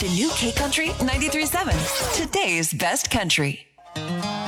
The new K Country 93.7. Today's best country.